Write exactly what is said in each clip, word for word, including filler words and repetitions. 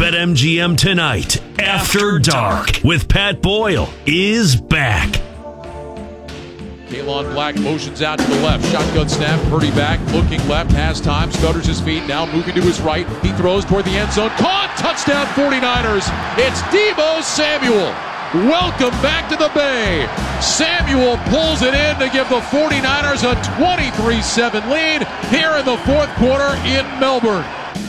BetMGM Tonight, After Dark, with Pat Boyle, is back. Kalon Black motions out to the left. Shotgun snap. Purdy back. Looking left. Has time. Stutters his feet. Now moving to his right. He throws toward the end zone. Caught. Touchdown forty-niners. It's Deebo Samuel. Welcome back to the Bay. Samuel pulls it in to give the forty-niners a twenty-three seven lead here in the fourth quarter in Melbourne.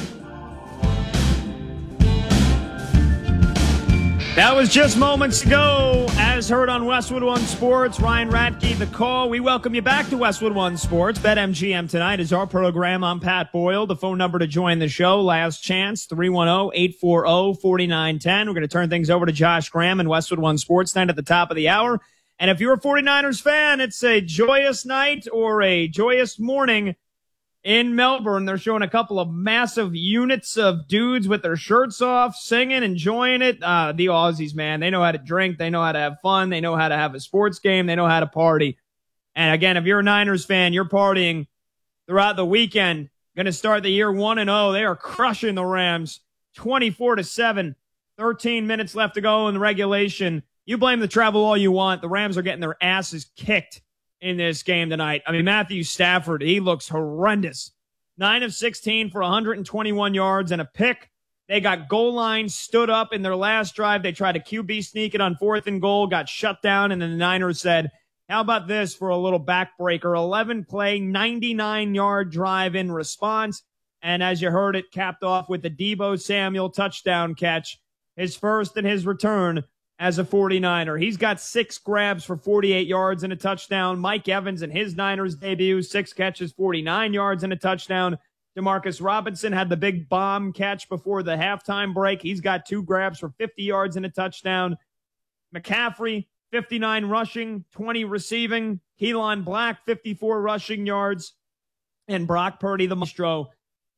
That was just moments ago, as heard on Westwood One Sports. Ryan Ratke, the call. We welcome you back to Westwood One Sports. BetMGM Tonight is our program. I'm Pat Boyle. The phone number to join the show, last chance, three one zero, eight four zero, four nine one zero. We're going to turn things over to Josh Graham and Westwood One Sports Night at the top of the hour. And if you're a forty-niners fan, it's a joyous night or a joyous morning in Melbourne. They're showing a couple of massive units of dudes with their shirts off, singing, enjoying it. Uh, the Aussies, man, they know how to drink. They know how to have fun. They know how to have a sports game. They know how to party. And again, if you're a Niners fan, you're partying throughout the weekend. Going to start the year one and oh. They are crushing the Rams twenty-four to seven. thirteen minutes left to go in the regulation. You blame the travel all you want. The Rams are getting their asses kicked in this game tonight. I mean, Matthew Stafford, he looks horrendous. nine of sixteen for one hundred twenty-one yards and a pick. They got goal line stood up in their last drive. They tried to Q B sneak it on fourth and goal, got shut down, and then the Niners said, how about this for a little backbreaker? eleven play, ninety-nine yard drive in response. And as you heard, it capped off with the Deebo Samuel touchdown catch, his first in his return as a forty-niner. He's got six grabs for forty-eight yards and a touchdown. Mike Evans in his Niners debut, six catches, forty-nine yards and a touchdown. Demarcus Robinson had the big bomb catch before the halftime break. He's got two grabs for fifty yards and a touchdown. McCaffrey, fifty-nine rushing, twenty receiving. Kalon Black, fifty-four rushing yards. And Brock Purdy, the maestro,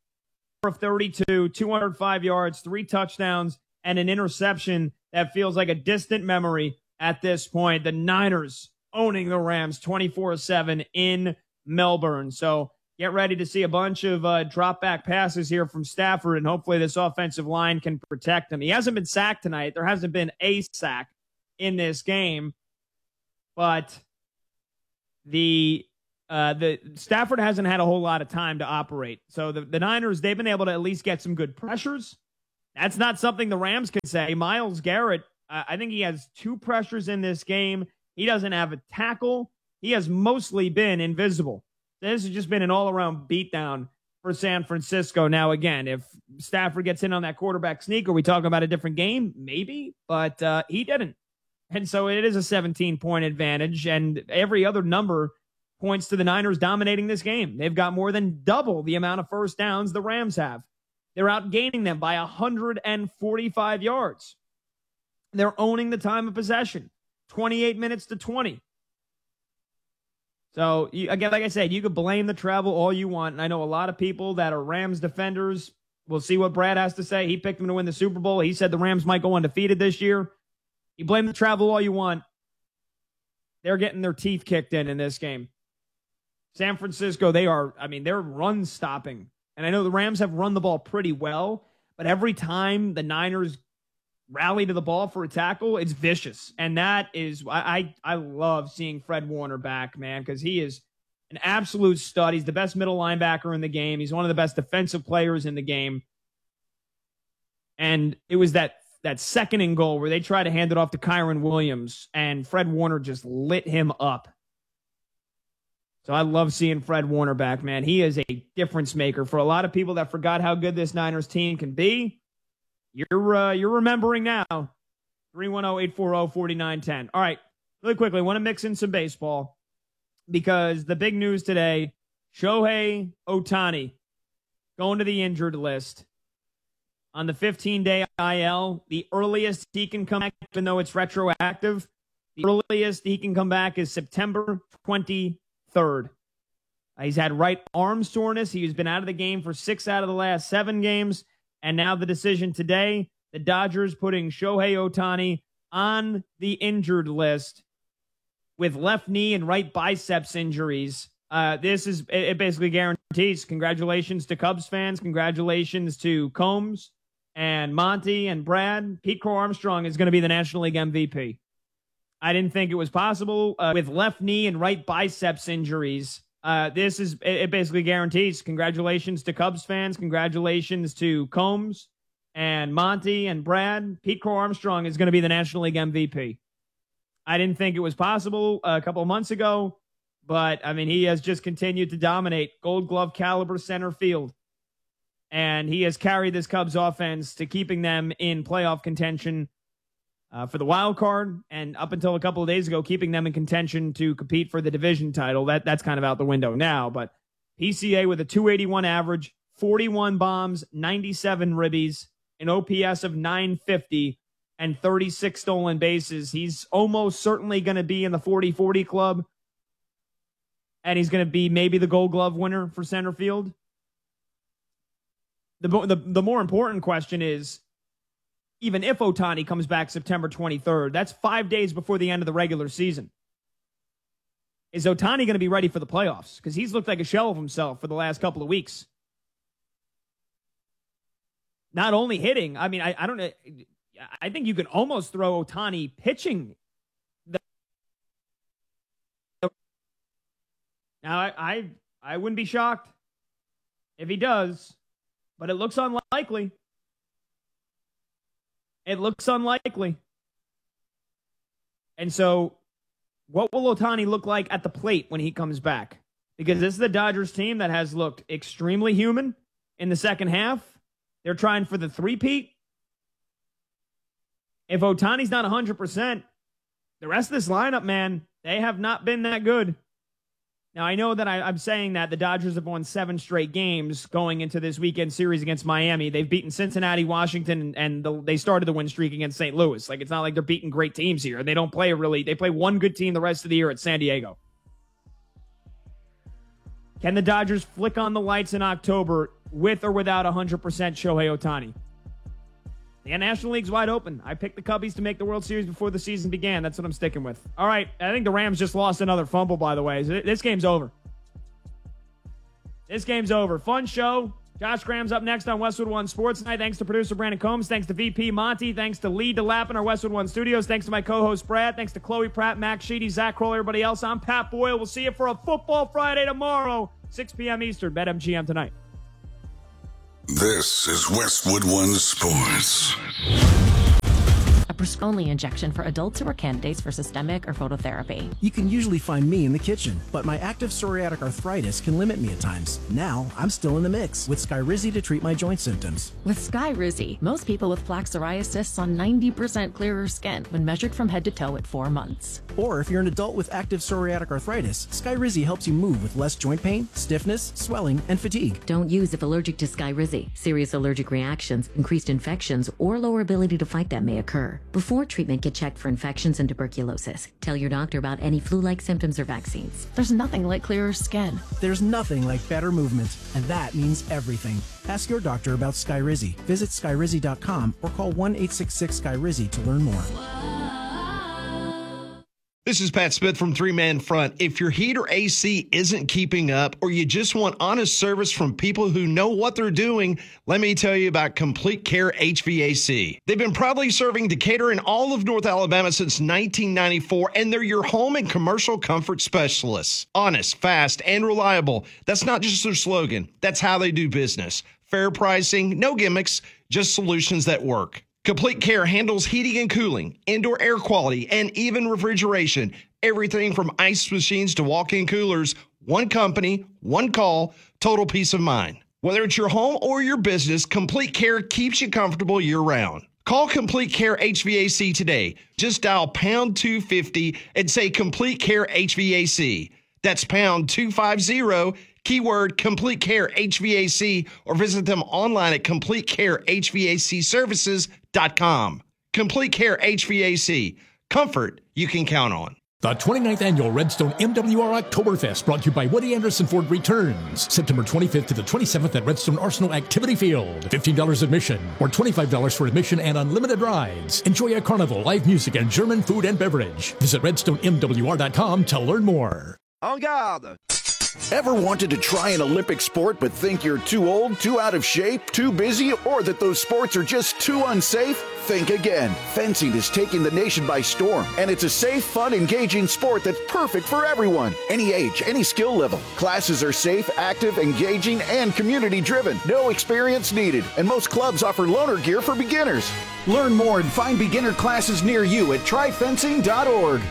of thirty-two, two hundred five yards, three touchdowns, and an interception that feels like a distant memory at this point. The Niners owning the Rams twenty-four seven in Melbourne. So get ready to see a bunch of uh, drop back passes here from Stafford, and hopefully this offensive line can protect him. He hasn't been sacked tonight. There hasn't been a sack in this game, but the uh, the Stafford hasn't had a whole lot of time to operate. So the, the Niners, they've been able to at least get some good pressures. That's not something the Rams could say. Myles Garrett, uh, I think he has two pressures in this game. He doesn't have a tackle. He has mostly been invisible. This has just been an all-around beatdown for San Francisco. Now, again, if Stafford gets in on that quarterback sneak, are we talking about a different game? Maybe, but uh, he didn't. And so it is a seventeen-point advantage, and every other number points to the Niners dominating this game. They've got more than double the amount of first downs the Rams have. They're outgaining them by one hundred forty-five yards. They're owning the time of possession, twenty-eight minutes to twenty. So, you, again, like I said, you could blame the travel all you want. And I know a lot of people that are Rams defenders. We'll see what Brad has to say. He picked them to win the Super Bowl. He said the Rams might go undefeated this year. You blame the travel all you want. They're getting their teeth kicked in in this game. San Francisco, they are, I mean, they're run stopping. And I know the Rams have run the ball pretty well, but every time the Niners rally to the ball for a tackle, it's vicious. And that is, I I, I love seeing Fred Warner back, man, because he is an absolute stud. He's the best middle linebacker in the game. He's one of the best defensive players in the game. And it was that, that second and goal where they tried to hand it off to Kyron Williams, and Fred Warner just lit him up. So I love seeing Fred Warner back, man. He is a difference maker. For a lot of people that forgot how good this Niners team can be, you're uh, you're remembering now. three one zero, eight four zero, four nine one zero. All right, really quickly, I want to mix in some baseball because the big news today, Shohei Ohtani going to the injured list on the fifteen-day I L. The earliest he can come back, even though it's retroactive, the earliest he can come back is September twenty-third. Uh, he's had right arm soreness. He's been out of the game for six out of the last seven games. And now the decision today, the Dodgers putting Shohei Ohtani on the injured list with left knee and right biceps injuries. Uh, this is, it, it basically guarantees congratulations to Cubs fans. Congratulations to Combs and Monty and Brad, Pete Crow Armstrong is going to be the National League M V P. I didn't think it was possible uh, with left knee and right biceps injuries. Uh, this is, it, it basically guarantees. Congratulations to Cubs fans. Congratulations to Combs and Monty and Brad. Pete Crow Armstrong is going to be the National League M V P. I didn't think it was possible a couple of months ago, but I mean, he has just continued to dominate Gold Glove caliber center field. And he has carried this Cubs offense to keeping them in playoff contention uh, for the wild card, and up until a couple of days ago, keeping them in contention to compete for the division title. That That's kind of out the window now, but P C A with a two eighty-one average, forty-one bombs, ninety-seven ribbies, an O P S of nine fifty, and thirty-six stolen bases. He's almost certainly going to be in the forty forty club, and he's going to be maybe the Gold Glove winner for center field. The, the the more important question is, even if Ohtani comes back September twenty-third, that's five days before the end of the regular season. Is Ohtani going to be ready for the playoffs? Because he's looked like a shell of himself for the last couple of weeks. Not only hitting, I mean, I, I don't know. I think you could almost throw Ohtani pitching. The, now, I, I I wouldn't be shocked if he does. But it looks unlikely. It looks unlikely. And so, what will Ohtani look like at the plate when he comes back? Because this is the Dodgers team that has looked extremely human in the second half. They're trying for the three-peat. If Ohtani's not one hundred percent, the rest of this lineup, man, they have not been that good. Now, I know that I, I'm saying that the Dodgers have won seven straight games going into this weekend series against Miami. They've beaten Cincinnati, Washington, and the, they started the win streak against Saint Louis. Like, it's not like they're beating great teams here. They don't play a really, they play one good team the rest of the year at San Diego. Can the Dodgers flick on the lights in October with or without one hundred percent Shohei Ohtani? The National League's wide open. I picked the Cubbies to make the World Series before the season began. That's what I'm sticking with. All right, I think the Rams just lost another fumble, by the way. This game's over. This game's over. Fun show. Josh Graham's up next on Westwood One Sports Night. Thanks to producer Brandon Combs. Thanks to V P Monty. Thanks to Lee DeLapp in our Westwood One studios. Thanks to my co-host Brad. Thanks to Chloe Pratt, Max Sheedy, Zach Kroll, everybody else. I'm Pat Boyle. We'll see you for a Football Friday tomorrow, six p.m. Eastern. BetMGM tonight. This is Westwood One Sports. A prescription-only injection for adults who are candidates for systemic or phototherapy. You can usually find me in the kitchen, but my active psoriatic arthritis can limit me at times. Now, I'm still in the mix with Skyrizi to treat my joint symptoms. With Skyrizi, most people with plaque psoriasis saw ninety percent clearer skin when measured from head to toe at four months. Or if you're an adult with active psoriatic arthritis, Skyrizi helps you move with less joint pain, stiffness, swelling, and fatigue. Don't use if allergic to Skyrizi. Serious allergic reactions, increased infections, or lower ability to fight them may occur. Before treatment, get checked for infections and tuberculosis. Tell your doctor about any flu-like symptoms or vaccines. There's nothing like clearer skin. There's nothing like better movement, and that means everything. Ask your doctor about Skyrizi. Visit Skyrizi dot com or call one eight six six Skyrizi to learn more. This is Pat Smith from Three Man Front. If your heat or A C isn't keeping up, or you just want honest service from people who know what they're doing, let me tell you about Complete Care H V A C. They've been proudly serving Decatur and all of North Alabama since nineteen ninety-four, and they're your home and commercial comfort specialists. Honest, fast, and reliable. That's not just their slogan. That's how they do business. Fair pricing, no gimmicks, just solutions that work. Complete Care handles heating and cooling, indoor air quality, and even refrigeration. Everything from ice machines to walk-in coolers. One company, one call, total peace of mind. Whether it's your home or your business, Complete Care keeps you comfortable year-round. Call Complete Care H V A C today. Just dial pound two fifty and say Complete Care H V A C. That's pound two fifty, keyword Complete Care H V A C, or visit them online at complete care h v a c services dot com. Complete Care H V A C. Comfort you can count on. The twenty-ninth Annual Redstone M W R Oktoberfest, brought to you by Woody Anderson Ford, returns September twenty-fifth to the twenty-seventh at Redstone Arsenal Activity Field. fifteen dollars admission or twenty-five dollars for admission and unlimited rides. Enjoy a carnival, live music, and German food and beverage. Visit redstone m w r dot com to learn more. En garde! Ever wanted to try an Olympic sport but think you're too old, too out of shape, too busy, or that those sports are just too unsafe? Think again. Fencing is taking the nation by storm, and it's a safe, fun, engaging sport that's perfect for everyone. Any age, any skill level. Classes are safe, active, engaging, and community-driven. No experience needed, and most clubs offer loaner gear for beginners. Learn more and find beginner classes near you at try fencing dot org.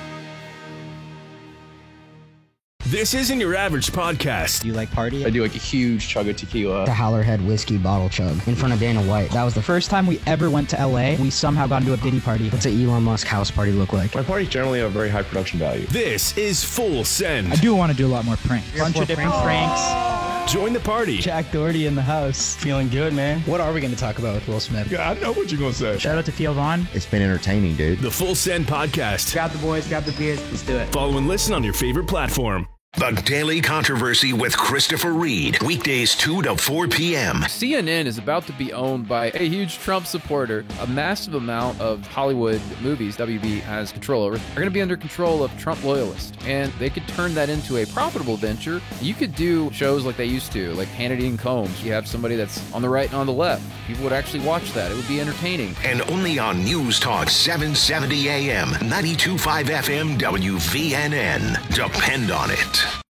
This isn't your average podcast. Do you like party? I do like a huge chug of tequila. The Howlerhead whiskey bottle chug in front of Dana White. That was the first time we ever went to L A. We somehow got into a Diddy party. What's an Elon Musk house party look like? My parties generally have very high production value. This is Full Send. I do want to do a lot more pranks. A bunch of different pranks. pranks. Join the party. Jack Doherty in the house. Feeling good, man. What are we going to talk about with Will Smith? Yeah, I know what you're going to say. Shout out to Theo Vaughn. It's been entertaining, dude. The Full Send podcast. Grab the boys, grab the beers. Let's do it. Follow and listen on your favorite platform. The Daily Controversy with Christopher Reed. Weekdays two to four p.m. C N N is about to be owned by a huge Trump supporter. A massive amount of Hollywood movies W B has control over are going to be under control of Trump loyalists. And they could turn that into a profitable venture. You could do shows like they used to, like Hannity and Combs. You have somebody that's on the right and on the left. People would actually watch that. It would be entertaining. And only on News Talk seven seventy A M, ninety-two point five F M W V N N. Depend on it.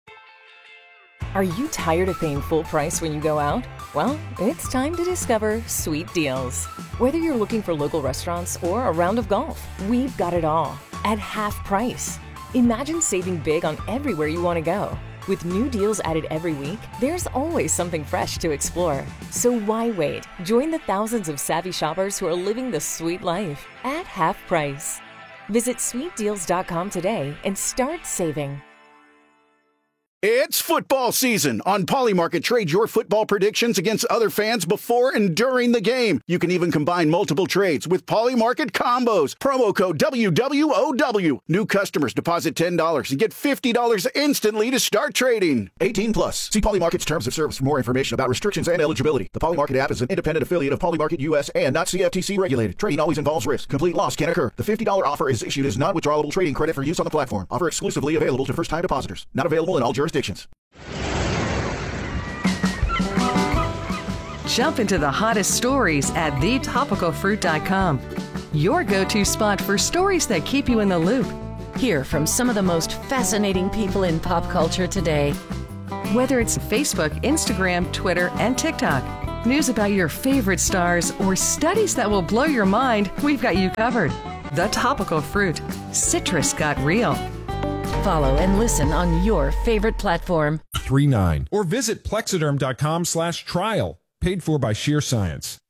Are you tired of paying full price when you go out? Well, it's time to discover Sweet Deals. Whether you're looking for local restaurants or a round of golf, we've got it all at half price. Imagine saving big on everywhere you want to go. With new deals added every week, there's always something fresh to explore. So why wait? Join the thousands of savvy shoppers who are living the sweet life at half price. Visit sweet deals dot com today and start saving. It's football season. On Polymarket, trade your football predictions against other fans before and during the game. You can even combine multiple trades with Polymarket combos. Promo code W W O W. New customers deposit ten dollars and get fifty dollars instantly to start trading. eighteen plus. See Polymarket's terms of service for more information about restrictions and eligibility. The Polymarket app is an independent affiliate of Polymarket U S and not C F T C regulated. Trading always involves risk. Complete loss can occur. The fifty dollars offer is issued as non-withdrawable trading credit for use on the platform. Offer exclusively available to first-time depositors. Not available in all jurisdictions. Jump into the hottest stories at the topical fruit dot com. Your go-to spot for stories that keep you in the loop. Hear from some of the most fascinating people in pop culture today. Whether it's Facebook, Instagram, Twitter, and TikTok, news about your favorite stars, or studies that will blow your mind, we've got you covered. The Topical Fruit. Citrus got real. Follow and listen on your favorite platform. three nine Or visit plexiderm dot com slash trial. Paid for by Sheer Science.